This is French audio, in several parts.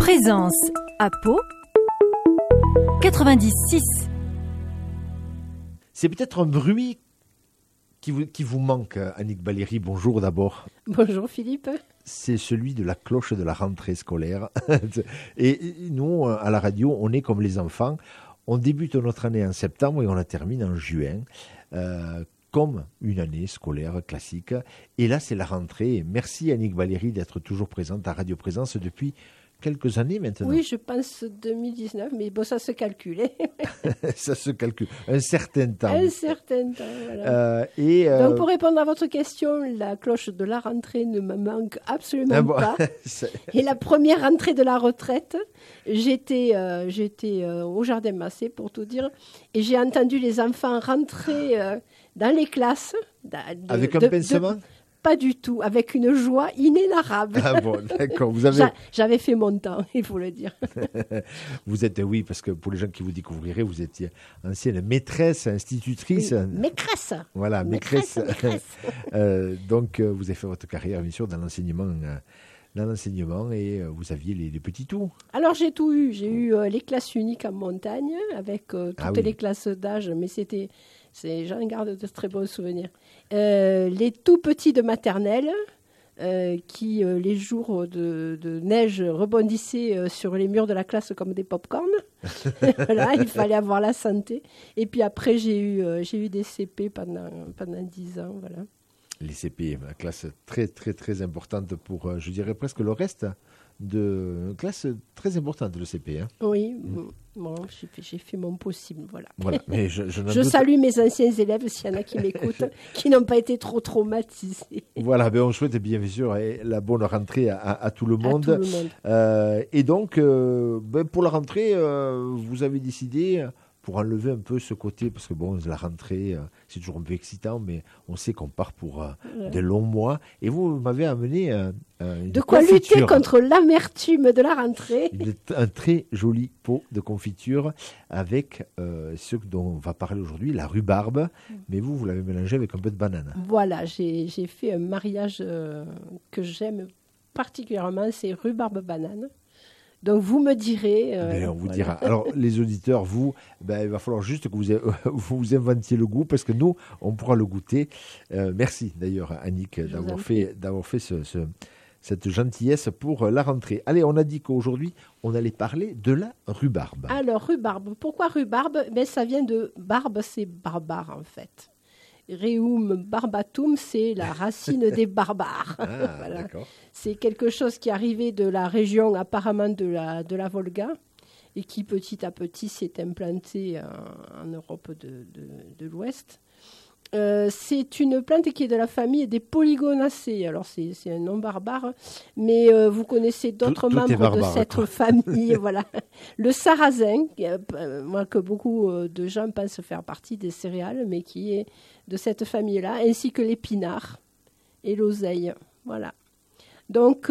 Présence à Pau 96. C'est peut-être un bruit qui vous manque, Annick Valéry. Bonjour d'abord. Bonjour Philippe. C'est celui de la cloche de la rentrée scolaire. Et nous, à la radio, on est comme les enfants. On débute notre année en septembre et on la termine en juin, comme une année scolaire classique. Et là, c'est la rentrée. Merci Annick Valéry d'être toujours présente à Radio Présence depuis quelques années maintenant. Oui, je pense 2019, mais bon, ça se calcule. Ça se calcule. Un certain temps. Un certain temps, voilà. Donc, pour répondre à votre question, la cloche de la rentrée ne me manque absolument pas. Et la première rentrée de la retraite, j'étais au Jardin Massé, pour tout dire, et j'ai entendu les enfants rentrer dans les classes. Avec un pincement Pas du tout, avec une joie inénarrable. Ah bon, d'accord. J'avais fait mon temps, il faut le dire. Vous êtes, oui, parce que pour les gens qui vous découvriraient, vous étiez ancienne maîtresse, institutrice. Maîtresse. Voilà, maîtresse. Donc, vous avez fait votre carrière, bien sûr, dans l'enseignement et vous aviez les petits tours. Alors, j'ai tout eu. J'ai eu les classes uniques en montagne, avec toutes les classes d'âge, mais j'en garde de très bons souvenirs. Les tout petits de maternelle, qui, les jours de neige, rebondissaient sur les murs de la classe comme des pop-corn. Voilà, il fallait avoir la santé. Et puis après, j'ai eu des CP pendant 10 ans. Voilà. Les CP, la classe très, très, très importante pour, je dirais presque le reste de classe très importante, le CP. Hein. Oui, bon, j'ai fait mon possible, voilà. Mais je salue mes anciens élèves, s'il y en a qui m'écoutent, qui n'ont pas été trop traumatisés. Voilà, on souhaite bien sûr la bonne rentrée à tout le monde. À tout le monde. Et donc, pour la rentrée, vous avez décidé... pour enlever un peu ce côté, parce que la rentrée, c'est toujours un peu excitant, mais on sait qu'on part pour de longs mois. Et vous m'avez amené de quoi lutter contre l'amertume de la rentrée. Un très joli pot de confiture avec ce dont on va parler aujourd'hui, la rhubarbe. Mais vous l'avez mélangé avec un peu de banane. Voilà, j'ai fait un mariage que j'aime particulièrement, c'est rhubarbe-banane. Donc, vous me direz... on vous dira. Alors, les auditeurs, il va falloir juste que vous inventiez le goût, parce que nous, on pourra le goûter. Merci, d'ailleurs, Annick, d'avoir fait cette gentillesse pour la rentrée. Allez, on a dit qu'aujourd'hui, on allait parler de la rhubarbe. Alors, rhubarbe. Pourquoi rhubarbe ? Ça vient de barbe, c'est barbare, en fait. Reum barbatum, c'est la racine des barbares. Ah, voilà. D'accord. C'est quelque chose qui est arrivé de la région apparemment de la Volga et qui petit à petit s'est implanté en Europe de l'Ouest. C'est une plante qui est de la famille des Polygonacées. Alors c'est un nom barbare, mais vous connaissez d'autres membres de cette famille. Voilà. Le sarrasin, que beaucoup de gens pensent faire partie des céréales, mais qui est de cette famille-là, ainsi que l'épinard et l'oseille. Voilà. Donc,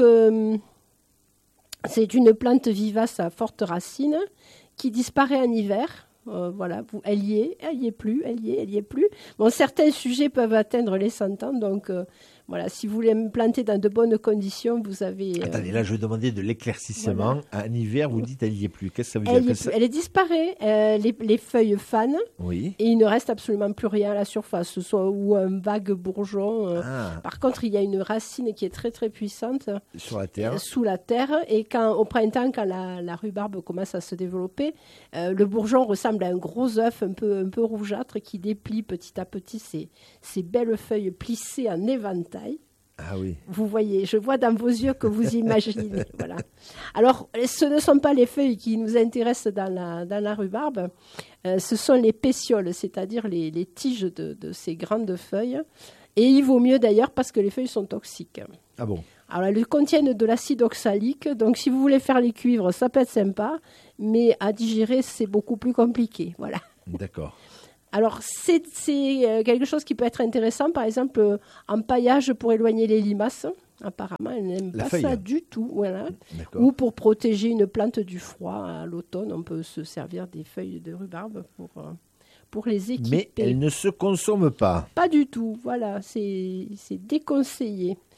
c'est une plante vivace à fortes racines qui disparaît en hiver. Voilà, elle y est plus. Bon, certains sujets peuvent atteindre les 100 ans, donc voilà, si vous voulez me planter dans de bonnes conditions, vous avez... Attendez, là, je vais demander de l'éclaircissement. Voilà. En hiver, vous dites elle n'y est plus. Qu'est-ce que ça veut dire Elle disparaît, les feuilles fanent, oui. Et il ne reste absolument plus rien à la surface, ou un vague bourgeon. Par contre, il y a une racine qui est très, très puissante. Sur la terre. Sous la terre, et au printemps, quand la rhubarbe commence à se développer, le bourgeon ressemble à un gros œuf un peu rougeâtre qui déplie petit à petit ces belles feuilles plissées en éventail. Ah oui. Vous voyez, je vois dans vos yeux que vous imaginez. Voilà. Alors, ce ne sont pas les feuilles qui nous intéressent dans la rhubarbe, ce sont les pétioles, c'est-à-dire les tiges de ces grandes feuilles. Et il vaut mieux d'ailleurs parce que les feuilles sont toxiques. Ah bon ? Alors, elles contiennent de l'acide oxalique, donc si vous voulez faire les cuivres, ça peut être sympa, mais à digérer, c'est beaucoup plus compliqué. Voilà. D'accord. Alors, c'est quelque chose qui peut être intéressant, par exemple, en paillage pour éloigner les limaces. Apparemment, elles n'aiment pas ça du tout. Voilà. Ou pour protéger une plante du froid à l'automne, on peut se servir des feuilles de rhubarbe pour les équiper. Mais elles ne se consomment pas. Pas du tout, voilà, c'est déconseillé.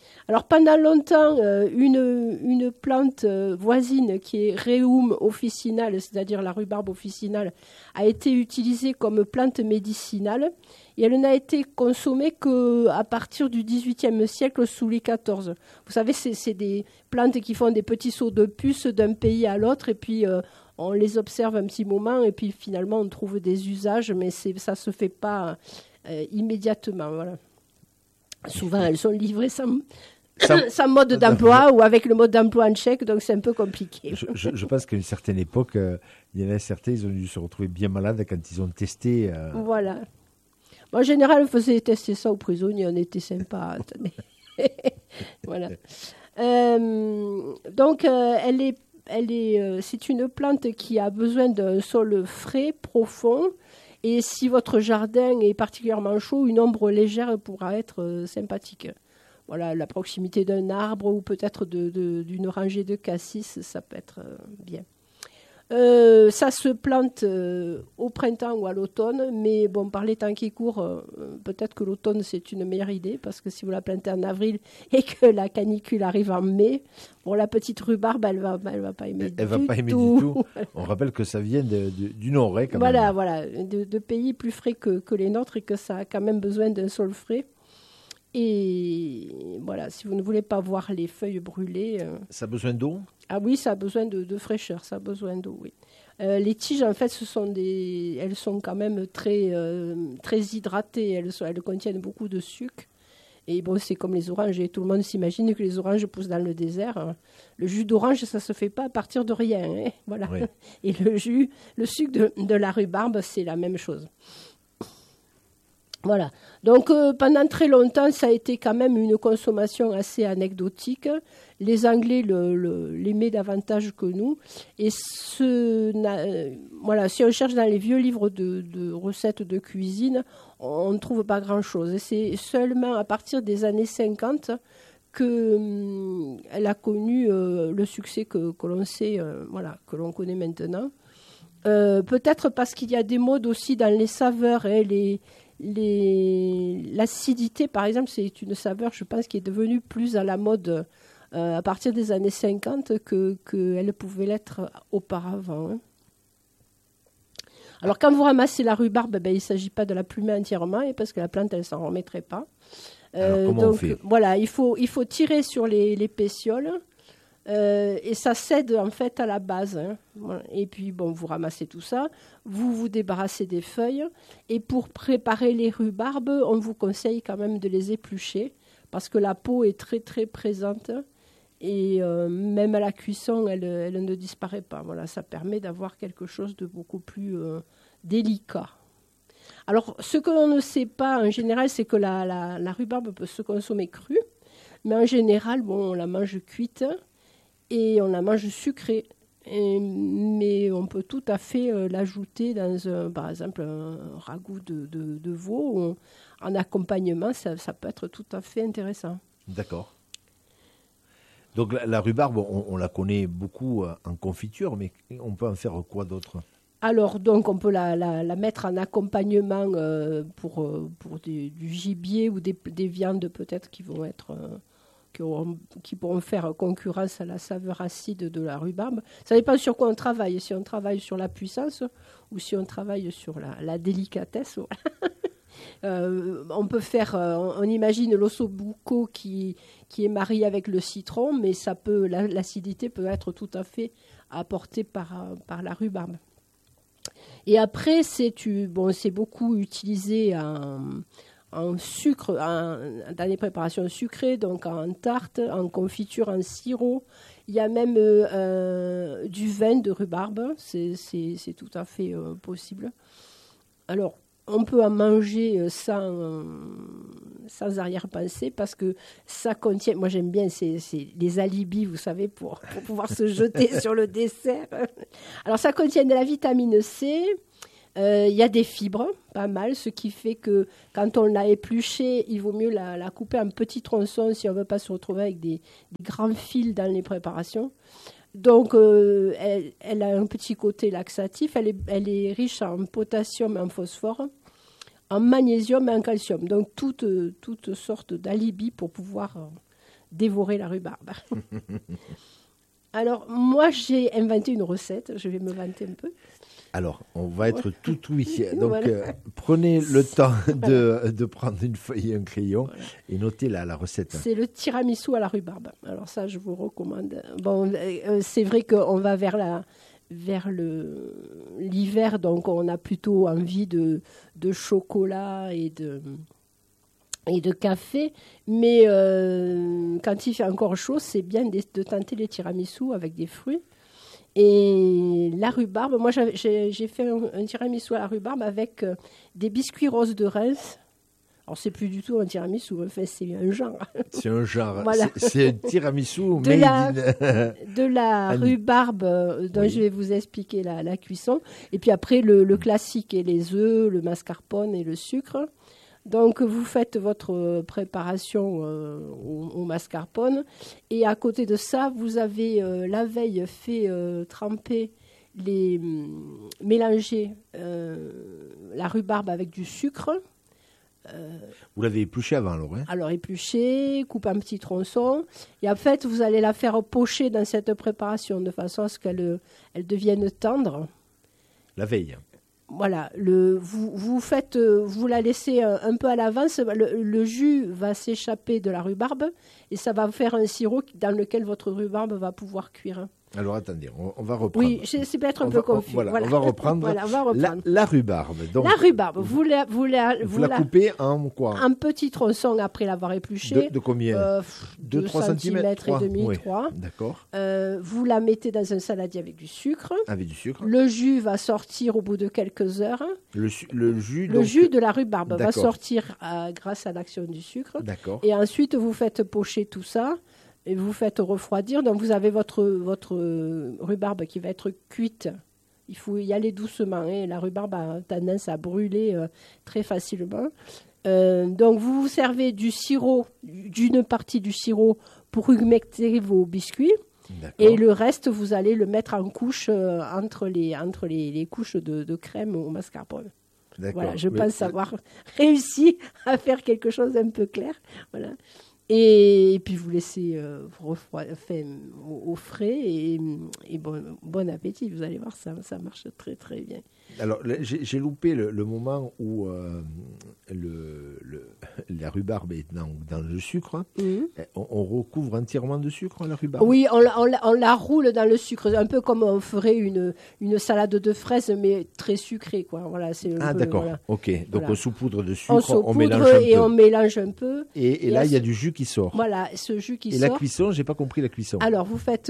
Alors pendant longtemps, une plante voisine qui est Rheum officinale, c'est-à-dire la rhubarbe officinale, a été utilisée comme plante médicinale et elle n'a été consommée qu'à partir du XVIIIe siècle sous Louis XIV. Vous savez, c'est des plantes qui font des petits sauts de puce d'un pays à l'autre et puis on les observe un petit moment et puis finalement on trouve des usages, mais ça ne se fait pas immédiatement. Voilà. Souvent elles sont livrées sans mode d'emploi ou avec le mode d'emploi en tchèque, donc c'est un peu compliqué. Je pense qu'à une certaine époque, il y en a certains, ils ont dû se retrouver bien malades quand ils ont testé. Voilà. En général, on faisait tester ça aux prisonniers, on était sympa. Voilà. Donc, c'est une plante qui a besoin d'un sol frais, profond. Et si votre jardin est particulièrement chaud, une ombre légère pourra être sympathique. Voilà, la proximité d'un arbre ou peut-être d'une rangée de cassis, ça peut être bien. Ça se plante au printemps ou à l'automne, mais bon, par les temps qui courent, peut-être que l'automne c'est une meilleure idée, parce que si vous la plantez en avril et que la canicule arrive en mai, bon, la petite rhubarbe, elle va pas aimer elle va pas aimer du tout. On rappelle que ça vient du nord, quand même. Voilà, de pays plus frais que les nôtres et que ça a quand même besoin d'un sol frais. Et voilà, si vous ne voulez pas voir les feuilles brûler... Ça a besoin d'eau ? Ah oui, ça a besoin de fraîcheur, ça a besoin d'eau, oui. Les tiges, en fait, elles sont quand même très hydratées, elles contiennent beaucoup de sucre. Et bon, c'est comme les oranges, et tout le monde s'imagine que les oranges poussent dans le désert. Le jus d'orange, ça ne se fait pas à partir de rien, hein, voilà. Oui. Et le sucre de la rhubarbe, c'est la même chose. Voilà. Donc, pendant très longtemps, ça a été quand même une consommation assez anecdotique. Les Anglais l'aimaient davantage que nous. Et voilà, si on cherche dans les vieux livres de recettes de cuisine, on ne trouve pas grand-chose. Et c'est seulement à partir des années 50 qu'elle a connu le succès que l'on sait, que l'on connaît maintenant. Peut-être parce qu'il y a des modes aussi dans les saveurs, hein, l'acidité, par exemple, c'est une saveur, je pense, qui est devenue plus à la mode à partir des années 50 qu'elle pouvait l'être auparavant. Hein. Alors, quand vous ramassez la rhubarbe, il ne s'agit pas de la plumer entièrement, parce que la plante, elle ne s'en remettrait pas. Alors, comment on fait ? Voilà, il faut tirer sur les pétioles. Et ça cède en fait à la base. Hein. Et puis, bon, vous ramassez tout ça, vous vous débarrassez des feuilles. Et pour préparer les rhubarbes, on vous conseille quand même de les éplucher parce que la peau est très, très présente. Et même à la cuisson, elle ne disparaît pas. Voilà, ça permet d'avoir quelque chose de beaucoup plus délicat. Alors, ce que l'on ne sait pas en général, c'est que la rhubarbe peut se consommer crue. Mais en général, bon, on la mange cuite. Et on la mange sucrée. Mais on peut tout à fait l'ajouter dans, par exemple, un ragoût de veau. En accompagnement, ça peut être tout à fait intéressant. D'accord. Donc la rhubarbe, on la connaît beaucoup en confiture, mais on peut en faire quoi d'autre ? Alors, donc, on peut la mettre en accompagnement pour du gibier ou des viandes peut-être qui vont être... qui pourront faire concurrence à la saveur acide de la rhubarbe. Ça dépend sur quoi on travaille. Si on travaille sur la puissance ou si on travaille sur la délicatesse. On peut faire, on imagine l'ossobuco qui est marié avec le citron, mais l'acidité peut être tout à fait apportée par la rhubarbe. Et après, c'est beaucoup utilisé en sucre, dans les préparations sucrées, donc en tarte, en confiture, en sirop. Il y a même du vin de rhubarbe, c'est tout à fait possible. Alors, on peut en manger sans arrière-pensée parce que ça contient, moi j'aime bien, c'est les alibis, vous savez, pour pouvoir se jeter sur le dessert. Alors, ça contient de la vitamine C. Il y a des fibres, pas mal, ce qui fait que quand on l'a épluchée, il vaut mieux la couper en petits tronçons si on ne veut pas se retrouver avec des grands fils dans les préparations. Donc, elle a un petit côté laxatif, elle est riche en potassium et en phosphore, en magnésium et en calcium. Donc, toutes sortes d'alibis pour pouvoir dévorer la rhubarbe. Alors, moi, j'ai inventé une recette. Je vais me vanter un peu. Alors, on va être tout oui. Donc, Voilà. prenez le temps de prendre une feuille et un crayon et notez la recette. C'est le tiramisu à la rhubarbe. Alors ça, je vous recommande. Bon, c'est vrai qu'on va vers l'hiver, donc on a plutôt envie de chocolat et de café. Mais quand il fait encore chaud, c'est bien de tenter les tiramisu avec des fruits. Et la rhubarbe, moi j'ai fait un tiramisu à la rhubarbe avec des biscuits roses de Reims. Alors c'est plus du tout un tiramisu, enfin, c'est un genre. C'est un genre, Voilà. c'est un tiramisu de la rhubarbe dont Oui. je vais vous expliquer la cuisson. Et puis après le classique et les œufs, le mascarpone et le sucre. Donc, vous faites votre préparation au mascarpone. Et à côté de ça, vous avez la veille fait tremper, mélanger la rhubarbe avec du sucre. Vous l'avez épluché avant, alors, hein? Alors, éplucher, couper en petits tronçons. Et en fait, vous allez la faire pocher dans cette préparation de façon à ce qu'elle devienne tendre. La veille. Voilà, vous la laissez un peu à l'avance, le jus va s'échapper de la rhubarbe et ça va faire un sirop dans lequel votre rhubarbe va pouvoir cuire. Alors attendez, on va reprendre. Oui, c'est peut-être un peu confus. Voilà. On va reprendre. Voilà, on va reprendre. La rhubarbe. Donc, la rhubarbe, vous la coupez en quoi? En petits tronçons après l'avoir épluchée. De combien? 2-3 cm et demi, oui. 3. D'accord. Vous la mettez dans un saladier avec du sucre. Avec du sucre. Le jus va sortir au bout de quelques heures. Le jus. Le jus de la rhubarbe va D'accord. sortir grâce à l'action du sucre. D'accord. Et ensuite, vous faites pocher tout ça et vous faites refroidir. Donc, vous avez votre rhubarbe qui va être cuite. Il faut y aller doucement. Hein. La rhubarbe a tendance à brûler très facilement. Donc, vous vous servez d'une partie du sirop pour humecter vos biscuits. D'accord. Et le reste, vous allez le mettre en couche entre les couches de crème au mascarpone. D'accord. Voilà, je pense avoir réussi à faire quelque chose d'un peu clair. Voilà. Et puis vous laissez au frais et bon appétit. Vous allez voir, ça marche très très bien. Alors, j'ai loupé le moment où la rhubarbe est dans le sucre. Mhm. On recouvre entièrement de sucre, la rhubarbe? Oui, on la roule dans le sucre, un peu comme on ferait une salade de fraises, mais très sucrée, quoi. Voilà, c'est D'accord, voilà. Ok. Donc Voilà. on saupoudre de On sucre, on saupoudre mélange un et peu. on mélange un peu. Et là, il y a du jus qui sort. Voilà, ce jus qui Et sort. la cuisson, j'ai pas compris la cuisson. Alors, vous faites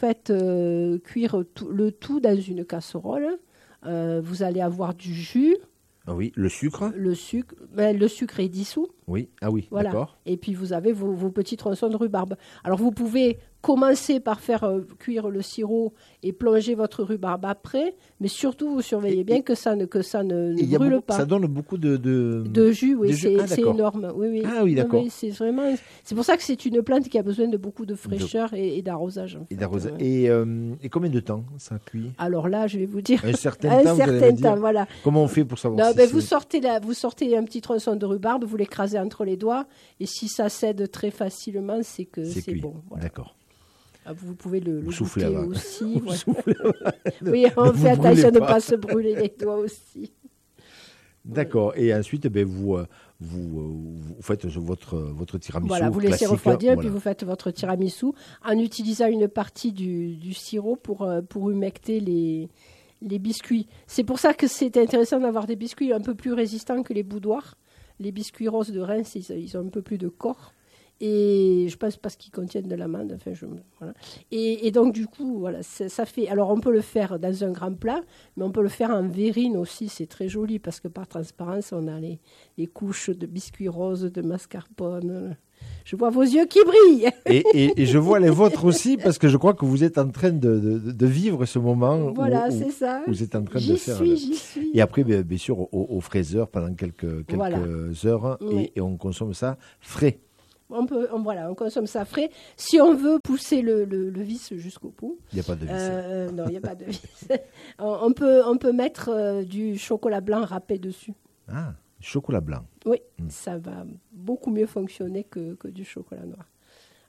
cuire le tout dans une casserole. Vous allez avoir du jus, Ah oui, le sucre. le sucre est dissous. Oui, ah oui, Voilà. d'accord. Et puis vous avez vos petits tronçons de rhubarbe. Alors vous pouvez commencer par faire cuire le sirop et plonger votre rhubarbe après, mais surtout vous surveillez bien que ça ne Et il y a brûle beaucoup- pas. Ça donne beaucoup de Jus, oui, de jus. Ah, c'est d'accord. énorme. Oui, oui. Ah oui, d'accord. Oui, c'est pour ça que c'est une plante qui a besoin de beaucoup de fraîcheur et d'arrosage. En Et fait. d'arroser. Ouais. Et combien de temps ça cuit? Alors là, je vais vous dire Un certain un temps, vous allez me certain dire. temps, voilà. Comment on fait pour savoir Non, si ben, c'est- vous sortez un petit tronçon de rhubarbe, vous l'écrasez entre les doigts, et si ça cède très facilement, c'est que c'est cuit? bon. Voilà. D'accord. Ah, vous pouvez le Vous soufflez goûter avant. aussi. Vous voilà. soufflez avant. Oui, on Ne vous fait attention de ne brûlez pas se brûler les doigts aussi. D'accord. Et ensuite, vous faites votre tiramisu Voilà, vous laissez classique. refroidir, Voilà. puis vous faites votre tiramisu en utilisant une partie du sirop pour humecter les biscuits. C'est pour ça que c'est intéressant d'avoir des biscuits un peu plus résistants que les boudoirs. Les biscuits roses de Reims, ils ont un peu plus de corps. Et je pense parce qu'ils contiennent de l'amande. Enfin, voilà. Et donc, du coup, voilà, ça fait. Alors, on peut le faire dans un grand plat, mais on peut le faire en verrine aussi. C'est très joli parce que par transparence, on a les couches de biscuits roses, de mascarpone. Je vois vos yeux qui brillent. Et je vois les vôtres aussi parce que je crois que vous êtes en train de vivre ce moment. Voilà, où c'est ça. vous êtes en train de J'y faire. suis. Et après, bien sûr, au fraiseur pendant quelques Voilà. heures Oui. et on consomme ça frais. On consomme ça frais. Si on veut pousser le vis jusqu'au bout. Il n'y a pas de vis. Non, il n'y a pas de vis. on peut mettre du chocolat blanc râpé dessus. Ah, chocolat blanc. Oui, ça va beaucoup mieux fonctionner que du chocolat noir.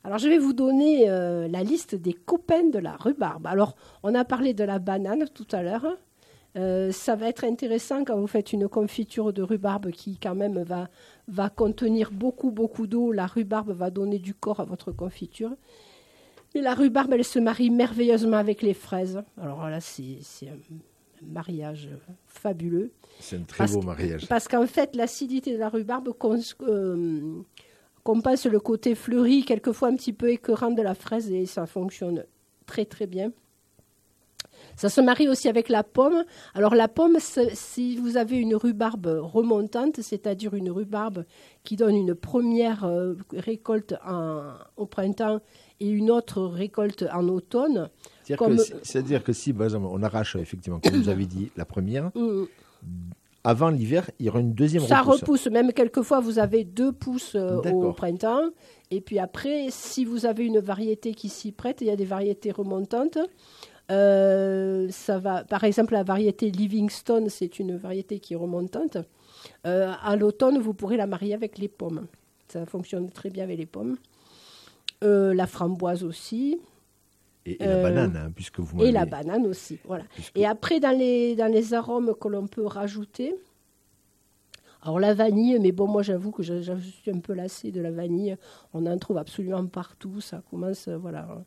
Alors, je vais vous donner la liste des copains de la rhubarbe. Alors, on a parlé de la banane tout à l'heure. Ça va être intéressant quand vous faites une confiture de rhubarbe qui, quand même, va contenir beaucoup, beaucoup d'eau. La rhubarbe va donner du corps à votre confiture. Et la rhubarbe, elle se marie merveilleusement avec les fraises. Alors là, c'est un mariage fabuleux. C'est un très beau mariage. Parce qu'en fait, l'acidité de la rhubarbe compense le côté fleuri, quelquefois un petit peu écœurant de la fraise, et ça fonctionne très très bien. Ça se marie aussi avec la pomme. Alors la pomme, si vous avez une rhubarbe remontante, c'est-à-dire une rhubarbe qui donne une première récolte au printemps et une autre récolte en automne. C'est-à-dire que si, par exemple, on arrache effectivement, comme vous avez dit, la première, avant l'hiver, il y aura une deuxième repousse. Ça repousse, même quelquefois vous avez 2 pousses au printemps. Et puis après, si vous avez une variété qui s'y prête, il y a des variétés remontantes. Par exemple, la variété Livingstone, c'est une variété qui est remontante. À l'automne, vous pourrez la marier avec les pommes. Ça fonctionne très bien avec les pommes. La framboise aussi. Et la banane, hein, puisque vous m'avez... Et la banane aussi, voilà. Et après, dans les arômes que l'on peut rajouter, alors la vanille, mais bon, moi j'avoue que je suis un peu lassée de la vanille. On en trouve absolument partout. Ça commence, voilà,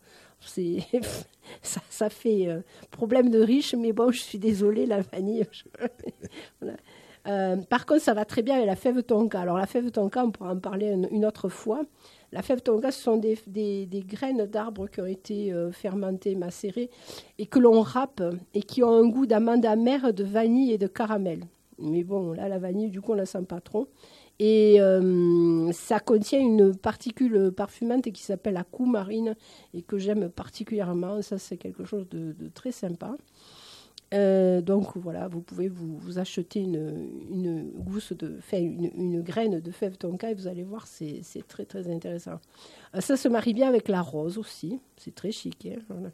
ça fait problème de riche, mais bon, je suis désolée, la vanille. Voilà. Par contre, ça va très bien avec la fève tonka. Alors la fève tonka, on pourra en parler une autre fois. La fève tonka, ce sont des graines d'arbres qui ont été fermentées, macérées, et que l'on râpe, et qui ont un goût d'amande amère, de vanille et de caramel. Mais bon, là, la vanille, du coup, on ne la sent pas trop. Et ça contient une particule parfumante qui s'appelle la coumarine, et que j'aime particulièrement. Ça, c'est quelque chose de très sympa. Donc voilà, vous pouvez vous acheter une graine de fève tonka, et vous allez voir, c'est très très intéressant. Ça se marie bien avec la rose aussi, c'est très chic. Hein, voilà.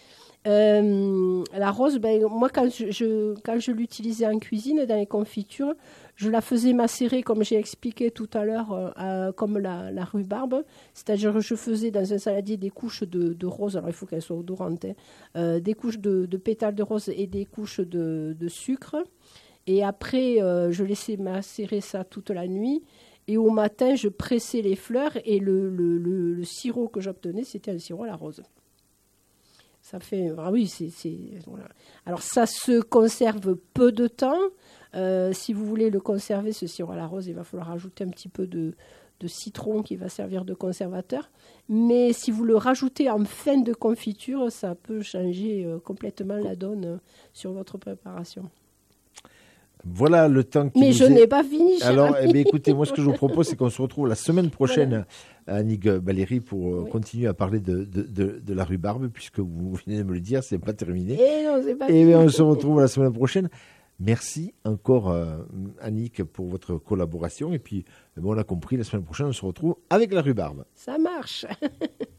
La rose, moi quand je l'utilisais en cuisine, dans les confitures, je la faisais macérer, comme j'ai expliqué tout à l'heure, comme la rhubarbe. C'est-à-dire que je faisais dans un saladier des couches de rose, alors il faut qu'elles soient odorantes, hein, des couches de pétales de rose et des couches de sucre. Et après, je laissais macérer ça toute la nuit. Et au matin, je pressais les fleurs, et le sirop que j'obtenais, c'était un sirop à la rose. Ça fait, oui, voilà. Alors ça se conserve peu de temps. Si vous voulez le conserver, ce sirop à la rose, il va falloir ajouter un petit peu de citron qui va servir de conservateur. Mais si vous le rajoutez en fin de confiture, ça peut changer complètement la donne sur votre préparation. Voilà le temps qui Mais je n'ai pas fini, cher Alors, ami. Écoutez, moi, ce que je vous propose, c'est qu'on se retrouve la semaine prochaine, voilà. Annick Baléry, pour continuer à parler de la rhubarbe, puisque vous venez de me le dire, c'est pas terminé. Et non, c'est pas Et fini. on se retrouve la semaine prochaine. Merci encore, Annick, pour votre collaboration. Et puis, on a compris, la semaine prochaine, on se retrouve avec la rhubarbe. Ça marche.